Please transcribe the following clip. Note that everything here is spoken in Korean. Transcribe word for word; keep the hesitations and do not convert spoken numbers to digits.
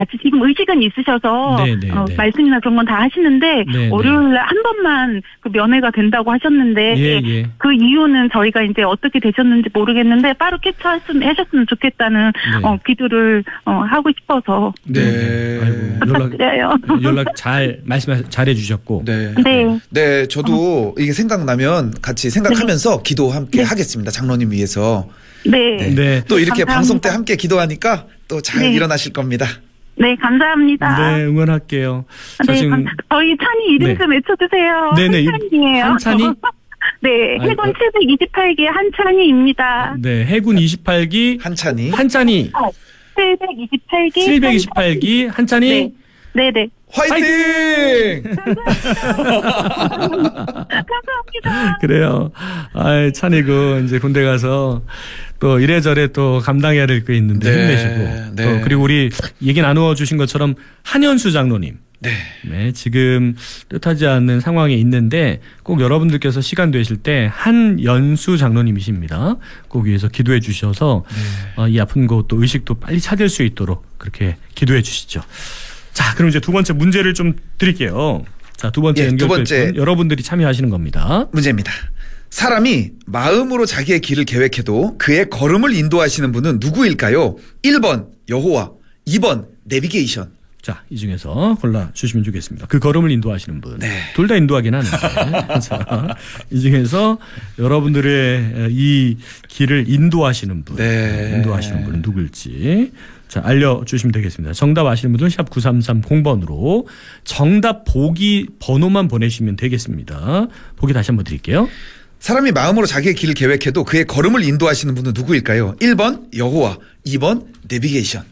같이 지금 의식은 있으셔서 네, 네, 어, 네. 말씀이나 그런 건 다 하시는데 네, 월요일 날 한 번만 그 면회가 된다고 하셨는데 예, 예. 그 이유는 저희가 이제 어떻게 되셨는지 모르겠는데 빠르 캡처하셨으면 좋겠다는 네. 어, 기도를 어, 하고 싶어서 네. 아이고, 부탁드려요. 연락, 연락 잘, 말씀 잘 해주셨고. 네. 네. 네, 저도 이게 생각나면 같이 생각하면서 기도 함께 네. 하겠습니다. 장로님 위해서. 네. 네. 네. 또 이렇게 감사합니다. 방송 때 함께 기도하니까 또 잘 네. 일어나실 겁니다. 네, 감사합니다. 네, 응원할게요. 자, 네, 지금 감, 저희 찬이 이름 네. 좀 외쳐주세요. 네네. 한찬이에요. 한찬이? 네, 아이고. 해군 칠백이십팔 기 한찬이입니다. 네, 해군 이십팔 기 한찬이. 한찬이, 칠백이십팔 기 칠백이십팔 기 한찬이, 네. 네네. 화이팅! 감사합니다. 그래요. 아, 찬이고 이제 군대 가서 또 이래저래 또 감당해야 될 게 있는데 네, 힘내시고. 네. 또 그리고 우리 얘기 나누어 주신 것처럼 한현수 장로님. 네. 네, 지금 뜻하지 않는 상황에 있는데 꼭 여러분들께서 시간 되실 때 한연수 장로님이십니다. 꼭 위해서 기도해 주셔서 네. 어, 이 아픈 곳도 의식도 빨리 찾을 수 있도록 그렇게 기도해 주시죠. 자, 그럼 이제 두 번째 문제를 좀 드릴게요. 자, 두 번째 예, 두 연결될 번째. 분 여러분들이 참여하시는 겁니다. 문제입니다. 사람이 마음으로 자기의 길을 계획해도 그의 걸음을 인도하시는 분은 누구일까요? 일 번 여호와, 이 번 내비게이션. 자, 이 중에서 골라 주시면 좋겠습니다. 그 걸음을 인도하시는 분. 네. 둘 다 인도하긴 하는데. 자, 이 중에서 여러분들의 이 길을 인도하시는 분. 네. 인도하시는 분은 누굴지. 자, 알려주시면 되겠습니다. 정답 아시는 분들은 샵 구삼삼공 번으로 정답 보기 번호만 보내시면 되겠습니다. 보기 다시 한번 드릴게요. 사람이 마음으로 자기의 길을 계획해도 그의 걸음을 인도하시는 분은 누구일까요? 일 번 여호와, 이 번 내비게이션.